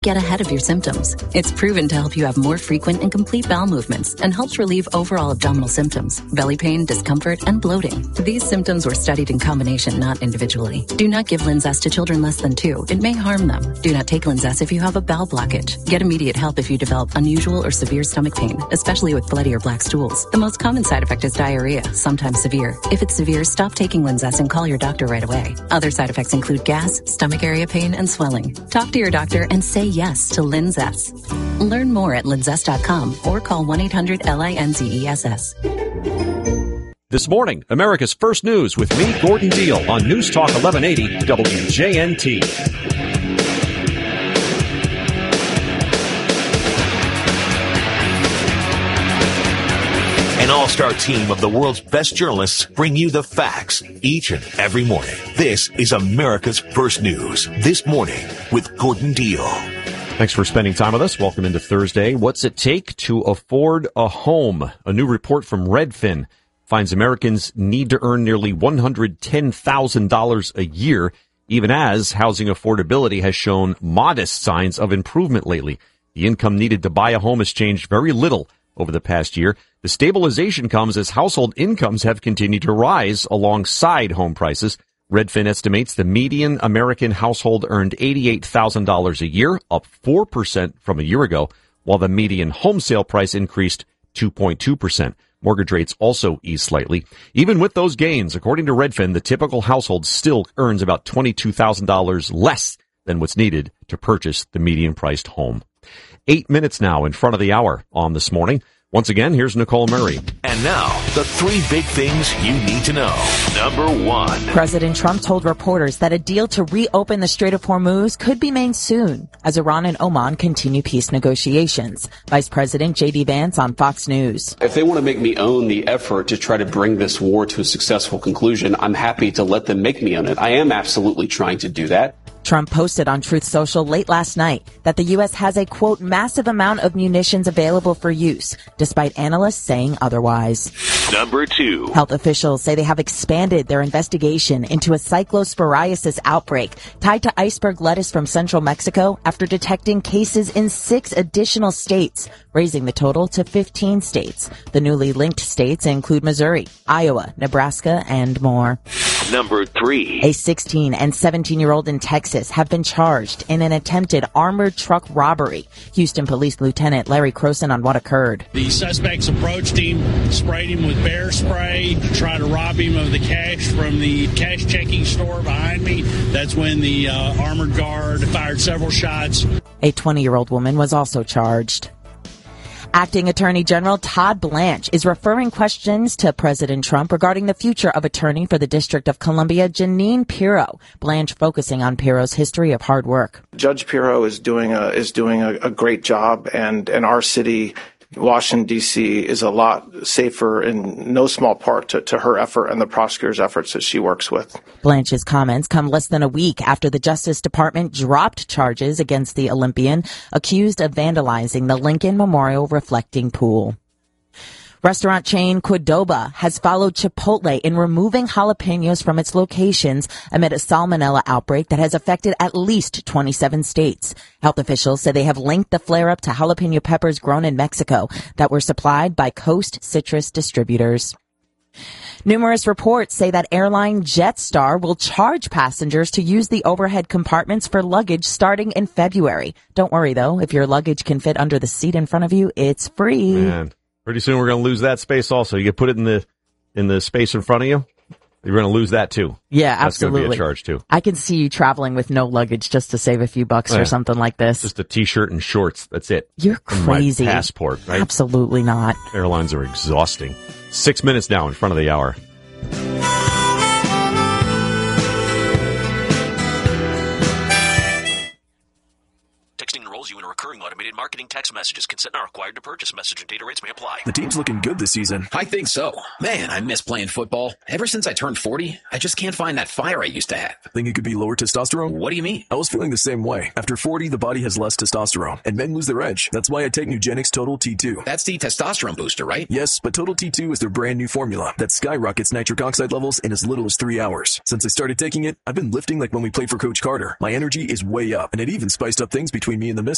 Get ahead of your symptoms. It's proven to help you have more frequent and complete bowel movements and helps relieve overall abdominal symptoms, belly pain, discomfort, and bloating. These symptoms were studied in combination, not individually. Do not give Linzess to children less than 2. It may harm them. Do not take Linzess if you have a bowel blockage. Get immediate help if you develop unusual or severe stomach pain, especially with bloody or black stools. The most common side effect is diarrhea, sometimes severe. If it's severe, stop taking Linzess and call your doctor right away. Other side effects include gas, stomach area pain, and swelling. Talk to your doctor and say yes to Linzess. Learn more at linzess.com or call 1-800-LINZESS. This morning, America's First News with me, Gordon Deal, on News Talk 1180 WJNT. An all-star team of the world's best journalists bring you the facts each and every morning. This is America's First News. This morning with Gordon Deal. Thanks for spending time with us. Welcome into Thursday. What's it take to afford a home? A new report from Redfin finds Americans need to earn nearly $110,000 a year, even as housing affordability has shown modest signs of improvement lately. The income needed to buy a home has changed very little over the past year. The stabilization comes as household incomes have continued to rise alongside home prices. Redfin estimates the median American household earned $88,000 a year, up 4% from a year ago, while the median home sale price increased 2.2%. Mortgage rates also eased slightly. Even with those gains, according to Redfin, the typical household still earns about $22,000 less than what's needed to purchase the median-priced home. 8 minutes now in front of the hour on This Morning. Once again, here's Nicole Murray. And now, the 3 big things you need to know. Number 1. President Trump told reporters that a deal to reopen the Strait of Hormuz could be made soon as Iran and Oman continue peace negotiations. Vice President J.D. Vance on Fox News. If they want to make me own the effort to try to bring this war to a successful conclusion, I'm happy to let them make me own it. I am absolutely trying to do that. Trump posted on Truth Social late last night that the U.S. has a, quote, massive amount of munitions available for use, despite analysts saying otherwise. Number 2. Health officials say they have expanded their investigation into a cyclosporiasis outbreak tied to iceberg lettuce from central Mexico after detecting cases in 6 additional states, raising the total to 15 states. The newly linked states include Missouri, Iowa, Nebraska, and more. Number 3. A 16 and 17-year-old in Texas have been charged in an attempted armored truck robbery. Houston Police Lieutenant Larry Croson on what occurred. The suspects approached him, sprayed him with bear spray to try to rob him of the cash from the cash checking store behind me. That's when the armored guard fired several shots. A 20-year-old woman was also charged. Acting Attorney General Todd Blanche is referring questions to President Trump regarding the future of attorney for the District of Columbia, Jeanine Pirro. Blanche focusing on Pirro's history of hard work. Judge Pirro is doing a great job, and our city, Washington, D.C., is a lot safer in no small part to her effort and the prosecutor's efforts that she works with. Blanche's comments come less than a week after the Justice Department dropped charges against the Olympian, accused of vandalizing the Lincoln Memorial reflecting pool. Restaurant chain Qdoba has followed Chipotle in removing jalapenos from its locations amid a salmonella outbreak that has affected at least 27 states. Health officials say they have linked the flare-up to jalapeno peppers grown in Mexico that were supplied by Coast Citrus distributors. Numerous reports say that airline Jetstar will charge passengers to use the overhead compartments for luggage starting in February. Don't worry, though. If your luggage can fit under the seat in front of you, it's free. Man. Pretty soon we're going to lose that space also. You can put it in the space in front of you. You're going to lose that too. Yeah, absolutely. That's going to be a charge too. I can see you traveling with no luggage just to save a few bucks or something like this. Just a t-shirt and shorts. That's it. You're crazy. My passport, right? Absolutely not. Airlines are exhausting. 6 minutes now in front of the hour. Texting enrolls you in a recurring automated marketing text messages. Consent not required to purchase. Message and data rates may apply. The team's looking good this season. I think so. Man, I miss playing football. Ever since I turned 40, I just can't find that fire I used to have. Think it could be lower testosterone? What do you mean? I was feeling the same way. After 40, the body has less testosterone, and men lose their edge. That's why I take Nugenix Total T2. That's the testosterone booster, right? Yes, but Total T2 is their brand new formula that skyrockets nitric oxide levels in as little as 3 hours. Since I started taking it, I've been lifting like when we played for Coach Carter. My energy is way up, and it even spiced up things between me and the missus.